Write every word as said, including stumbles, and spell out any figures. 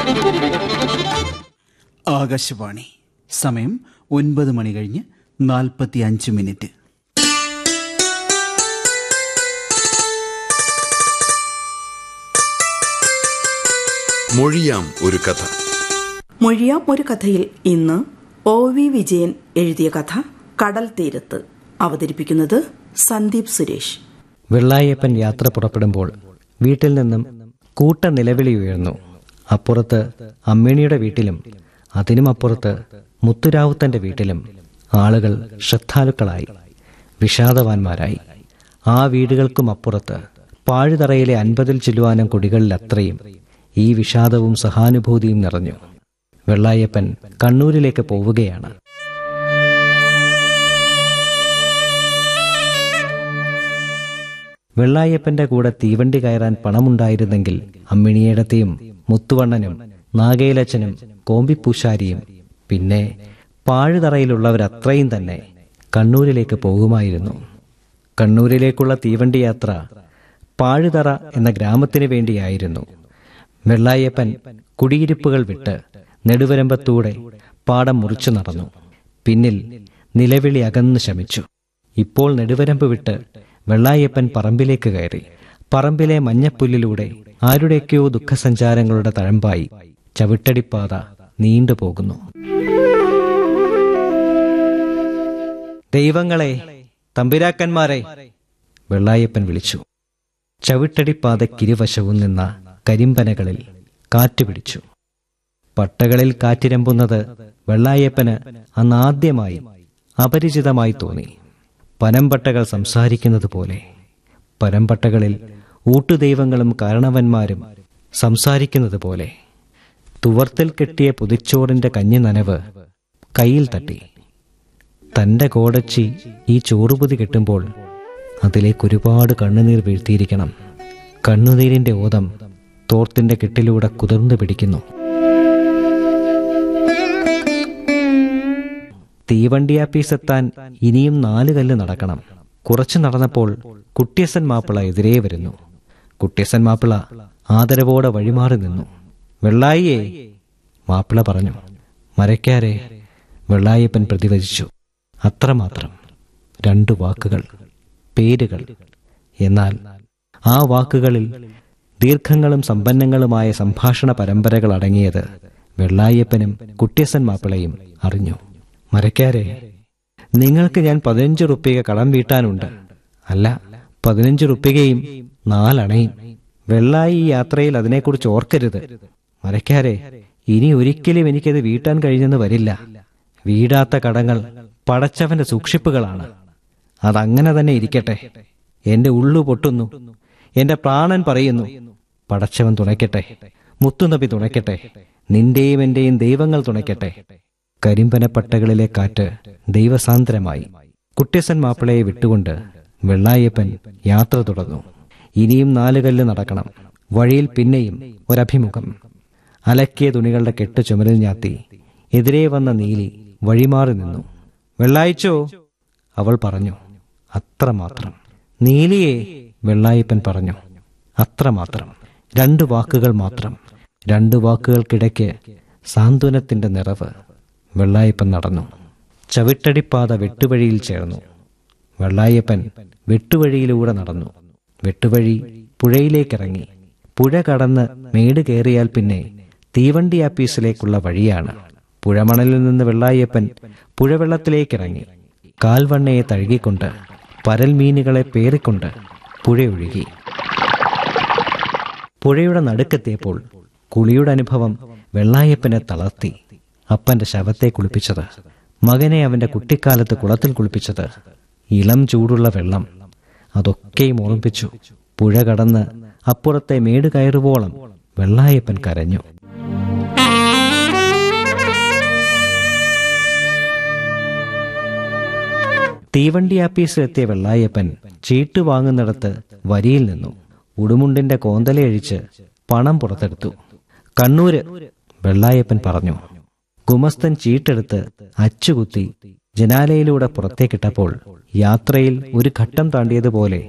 ആകാശവാണി. സമയം ഒൻപത് മണി കഴിഞ്ഞ് നാൽപ്പത്തി അഞ്ച് മിനിറ്റ്. മൊഴിയാം ഒരു കഥ. മൊഴിയാം ഒരു കഥയിൽ ഇന്ന് ഒ വി വിജയൻ എഴുതിയ കഥ കടൽ തീരത്ത്. അവതരിപ്പിക്കുന്നത് സന്ദീപ് സുരേഷ്. വെള്ളായപ്പൻ യാത്ര പുറപ്പെടുമ്പോൾ വീട്ടിൽ നിന്നും കൂട്ട നിലവിളി ഉയർന്നു. അപ്പുറത്ത് അമ്മിണിയുടെ വീട്ടിലും അതിനും അപ്പുറത്ത് മുത്തുരാവുത്തന്റെ വീട്ടിലും ആളുകൾ ശ്രദ്ധാലുക്കളായി, വിഷാദവാന്മാരായി. ആ വീടുകൾക്കും അപ്പുറത്ത് പാഴുതറയിലെ അൻപതിൽ ചില്ലുവാനം കുടികളിൽ അത്രയും ഈ വിഷാദവും സഹാനുഭൂതിയും നിറഞ്ഞു. വെള്ളായപ്പൻ കണ്ണൂരിലേക്ക് പോവുകയാണ്. വെള്ളായപ്പന്റെ കൂടെ തീവണ്ടി കയറാൻ പണമുണ്ടായിരുന്നെങ്കിൽ അമ്മിണിയേടത്തെയും മുത്തുവണ്ണനും നാഗേലച്ചനും കോമ്പിപ്പൂശാരിയും പിന്നെ പാഴുതറയിലുള്ളവരത്രയും തന്നെ കണ്ണൂരിലേക്ക് പോകുമായിരുന്നു. കണ്ണൂരിലേക്കുള്ള തീവണ്ടി യാത്ര പാഴുതറ എന്ന ഗ്രാമത്തിന് വേണ്ടിയായിരുന്നു. വെള്ളായപ്പൻ കുടിയിരിപ്പുകൾ വിട്ട് നെടുവരമ്പത്തൂടെ പാടം മുറിച്ചു നടന്നു. പിന്നിൽ നിലവിളി അകന്നു ശമിച്ചു. ഇപ്പോൾ നെടുവരമ്പ് വിട്ട് വെള്ളായപ്പൻ പറമ്പിലേക്ക് കയറി. പറമ്പിലെ മഞ്ഞപ്പുല്ലിലൂടെ ആരുടെയൊക്കെയോ ദുഃഖസഞ്ചാരങ്ങളുടെ തഴമ്പായി ചവിട്ടടിപ്പാത നീണ്ടുപോകുന്നു. ദൈവങ്ങളെ, തമ്പുരാക്കന്മാരെ, വെള്ളായപ്പൻ വിളിച്ചു. ചവിട്ടടിപ്പാതക്കിരുവശവും നിന്ന കരിമ്പനകളിൽ കാറ്റുപിടിച്ചു. പട്ടകളിൽ കാറ്റിരമ്പുന്നത് വെള്ളായപ്പന് അന്നാദ്യമായി അപരിചിതമായി തോന്നി. പനമ്പട്ടകൾ സംസാരിക്കുന്നത് പോലെ. പനമ്പട്ടകളിൽ ഊട്ടുദൈവങ്ങളും കാരണവന്മാരും സംസാരിക്കുന്നത് പോലെ. തുവർത്തിൽ കെട്ടിയ പുതിച്ചോറിന്റെ കഞ്ഞി നനവ് കയ്യിൽ തട്ടി. തന്റെ കോടച്ചി ഈ ചോറുപുതി കെട്ടുമ്പോൾ അതിലേക്ക് ഒരുപാട് കണ്ണുനീർ വീഴ്ത്തിയിരിക്കണം. കണ്ണുനീരിന്റെ ഓതം തോർത്തിന്റെ കെട്ടിലൂടെ കുതിർന്നു പിടിക്കുന്നു. തീവണ്ടിയാപ്പീസെത്താൻ ഇനിയും നാല് കല്ല് നടക്കണം. കുറച്ചു നടന്നപ്പോൾ കുട്ടിയസൻ മാപ്പിള എതിരേ വരുന്നു. കുട്ടിയസൻ മാപ്പിള ആദരവോടെ വഴിമാറി നിന്നു. വെള്ളായിയേ, മാപ്പിള പറഞ്ഞു. മരക്കാരെ, വെള്ളായപ്പൻ പ്രതിവചിച്ചു. അത്രമാത്രം. രണ്ടു വാക്കുകൾ, പേരുകൾ. എന്നാൽ ആ വാക്കുകളിൽ ദീർഘങ്ങളും സമ്പന്നങ്ങളുമായ സംഭാഷണ പരമ്പരകൾ അടങ്ങിയത് വെള്ളായപ്പനും കുട്ടിയസൻ മാപ്പിളയും അറിഞ്ഞു. മരക്കാരെ, നിങ്ങൾക്ക് ഞാൻ പതിനഞ്ച് റുപ്യ കടം വീട്ടാനുണ്ട്. അല്ല, പതിനഞ്ച് റുപ്യയും നാലണയും. വെള്ളായി ഈ യാത്രയിൽ അതിനെക്കുറിച്ച് ഓർക്കരുത്. മരക്കാരെ, ഇനി ഒരിക്കലും എനിക്കത് വീട്ടാൻ കഴിഞ്ഞെന്ന് വരില്ല. വീടാത്ത കടങ്ങൾ പടച്ചവന്റെ സൂക്ഷിപ്പുകളാണ്. അതങ്ങനെ തന്നെ ഇരിക്കട്ടെ. എന്റെ ഉള്ളു പൊട്ടുന്നു, എന്റെ പ്രാണൻ പറയുന്നു. പടച്ചവൻ തുണയ്ക്കട്ടെ, മുത്തുനബി തുണയ്ക്കട്ടെ, നിന്റെയും എന്റെയും ദൈവങ്ങൾ തുണയ്ക്കട്ടെ. കരിമ്പനപ്പട്ടകളിലെ കാറ്റ് ദൈവസാന്ദ്രമായി. കുട്ടിയസൻ മാപ്പിളയെ വിട്ടുകൊണ്ട് വെള്ളായപ്പൻ യാത്ര തുടർന്നു. ഇനിയും നാലുകല്ല് നടക്കണം. വഴിയിൽ പിന്നെയും ഒരഭിമുഖം. അലക്കിയ തുണികളുടെ കെട്ട് ചുമരിൽ ഞാത്തി എതിരേ വന്ന നീലി വഴിമാറി നിന്നു. വെള്ളായിച്ചോ, അവൾ പറഞ്ഞു. അത്രമാത്രം. നീലിയെ, വെള്ളായപ്പൻ പറഞ്ഞു. അത്രമാത്രം. രണ്ടു വാക്കുകൾ മാത്രം. രണ്ടു വാക്കുകൾക്കിടയ്ക്ക് സാന്ത്വനത്തിന്റെ നിറവ്. വെള്ളായപ്പൻ നടന്നു. ചവിട്ടടിപ്പാത വെട്ടുവഴിയിൽ ചേർന്നു. വെള്ളായപ്പൻ വെട്ടുവഴിയിലൂടെ നടന്നു. വെട്ടുവഴി പുഴയിലേക്കിറങ്ങി. പുഴ കടന്ന് മേട് കയറിയാൽ പിന്നെ തീവണ്ടി ആപ്പീസിലേക്കുള്ള വഴിയാണ്. പുഴമണലിൽ നിന്ന് വെള്ളായപ്പൻ പുഴവെള്ളത്തിലേക്കിറങ്ങി. കാൽവണ്ണയെ തഴുകിക്കൊണ്ട് പരൽമീനുകളെ പേറിക്കൊണ്ട് പുഴയൊഴുകി. പുഴയുടെ നടുക്കെത്തിയപ്പോൾ കുളിയുടെ അനുഭവം വെള്ളായപ്പനെ തളർത്തി. അപ്പന്റെ ശവത്തെ കുളിപ്പിച്ചത്, മകനെ അവന്റെ കുട്ടിക്കാലത്ത് കുളത്തിൽ കുളിപ്പിച്ചത്, ഇളം ചൂടുള്ള വെള്ളം, അതൊക്കെയും ഓർമ്മിപ്പിച്ചു. പുഴ കടന്ന് അപ്പുറത്തെ മേട് കയറുവോളം വെള്ളായപ്പൻ കരഞ്ഞു. തീവണ്ടി ആപ്പീസിലെത്തിയ വെള്ളായപ്പൻ ചീട്ട് വാങ്ങുന്നിടത്ത് വരിയിൽ നിന്നു. ഉടുമുണ്ടിന്റെ കോന്തലയഴിച്ച് പണം പുറത്തെടുത്തു. കണ്ണൂര്, വെള്ളായപ്പൻ പറഞ്ഞു. ഗുമസ്തൻ ചീട്ടെടുത്ത് അച്ചുകുത്തി ജനാലയിലൂടെ പുറത്തേക്കിട്ടപ്പോൾ യാത്രയിൽ ഒരു ഘട്ടം താണ്ടിയതുപോലെ